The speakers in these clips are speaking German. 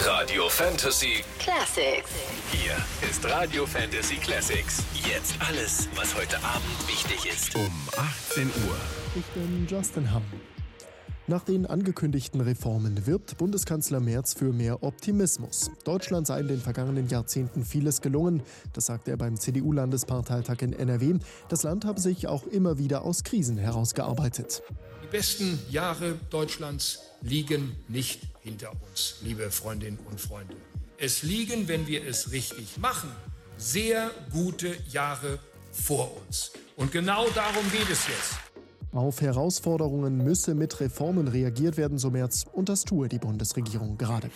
Radio Fantasy Classics. Hier ist Radio Fantasy Classics. Jetzt alles, was heute Abend wichtig ist. Um 18 Uhr. Ich bin Justin Hamm. Nach den angekündigten Reformen wirbt Bundeskanzler Merz für mehr Optimismus. Deutschland sei in den vergangenen Jahrzehnten vieles gelungen. Das sagte er beim CDU-Landesparteitag in NRW. Das Land habe sich auch immer wieder aus Krisen herausgearbeitet. Die besten Jahre Deutschlands liegen nicht hinter uns, liebe Freundinnen und Freunde. Es liegen, wenn wir es richtig machen, sehr gute Jahre vor uns. Und genau darum geht es jetzt. Auf Herausforderungen müsse mit Reformen reagiert werden, so Merz, und das tue die Bundesregierung gerade.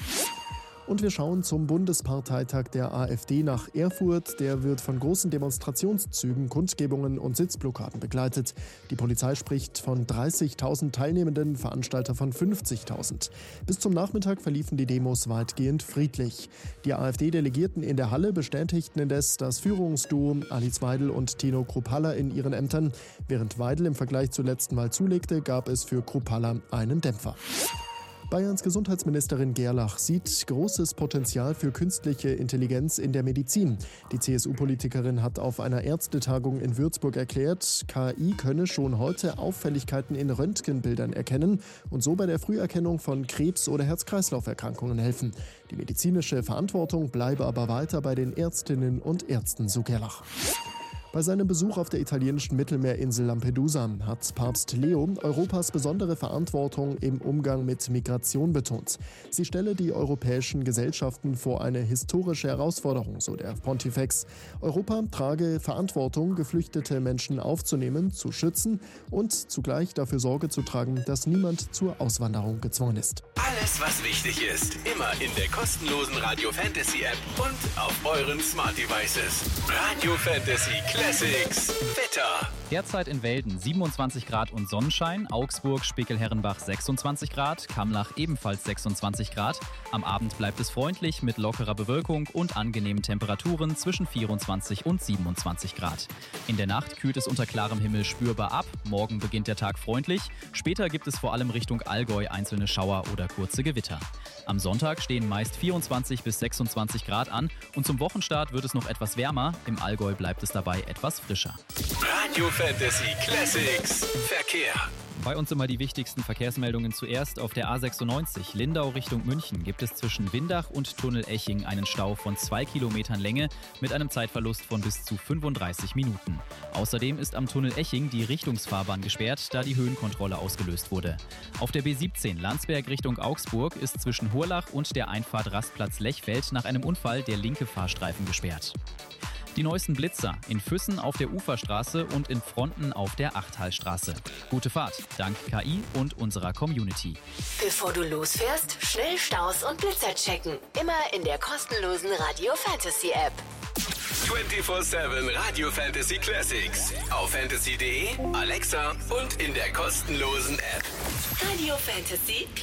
Und wir schauen zum Bundesparteitag der AfD nach Erfurt. Der wird von großen Demonstrationszügen, Kundgebungen und Sitzblockaden begleitet. Die Polizei spricht von 30.000 Teilnehmenden, Veranstalter von 50.000. Bis zum Nachmittag verliefen die Demos weitgehend friedlich. Die AfD-Delegierten in der Halle bestätigten indes das Führungsduo Alice Weidel und Tino Kruppalla in ihren Ämtern. Während Weidel im Vergleich zur letzten Wahl zulegte, gab es für Kruppalla einen Dämpfer. Bayerns Gesundheitsministerin Gerlach sieht großes Potenzial für künstliche Intelligenz in der Medizin. Die CSU-Politikerin hat auf einer Ärztetagung in Würzburg erklärt, KI könne schon heute Auffälligkeiten in Röntgenbildern erkennen und so bei der Früherkennung von Krebs- oder Herz-Kreislauf-Erkrankungen helfen. Die medizinische Verantwortung bleibe aber weiter bei den Ärztinnen und Ärzten, so Gerlach. Bei seinem Besuch auf der italienischen Mittelmeerinsel Lampedusa hat Papst Leo Europas besondere Verantwortung im Umgang mit Migration betont. Sie stelle die europäischen Gesellschaften vor eine historische Herausforderung, so der Pontifex. Europa trage Verantwortung, geflüchtete Menschen aufzunehmen, zu schützen und zugleich dafür Sorge zu tragen, dass niemand zur Auswanderung gezwungen ist. Alles, was wichtig ist, immer in der kostenlosen Radio Fantasy App und auf euren Smart Devices. Radio Fantasy Classics. Wetter. Derzeit in Welden 27 Grad und Sonnenschein, Augsburg, Spiekelherrenbach 26 Grad, Kamlach ebenfalls 26 Grad. Am Abend bleibt es freundlich mit lockerer Bewölkung und angenehmen Temperaturen zwischen 24 und 27 Grad. In der Nacht kühlt es unter klarem Himmel spürbar ab. Morgen beginnt der Tag freundlich. Später gibt es vor allem Richtung Allgäu einzelne Schauer oder kurze Gewitter. Am Sonntag stehen meist 24 bis 26 Grad an und zum Wochenstart wird es noch etwas wärmer. Im Allgäu bleibt es dabei etwas frischer. Radio Fantasy Classics. Verkehr. Bei uns immer die wichtigsten Verkehrsmeldungen zuerst. Auf der A96 Lindau Richtung München gibt es zwischen Windach und Tunnel-Eching einen Stau von 2 Kilometern Länge mit einem Zeitverlust von bis zu 35 Minuten. Außerdem ist am Tunnel-Eching die Richtungsfahrbahn gesperrt, da die Höhenkontrolle ausgelöst wurde. Auf der B17 Landsberg Richtung Augsburg ist zwischen Hurlach und der Einfahrt Rastplatz Lechfeld nach einem Unfall der linke Fahrstreifen gesperrt. Die neuesten Blitzer in Füssen auf der Uferstraße und in Fronten auf der Achtalstraße. Gute Fahrt, dank KI und unserer Community. Bevor du losfährst, schnell Staus und Blitzer checken. Immer in der kostenlosen Radio Fantasy App. 24/7 Radio Fantasy Classics. Auf fantasy.de, Alexa und in der kostenlosen App. Radio Fantasy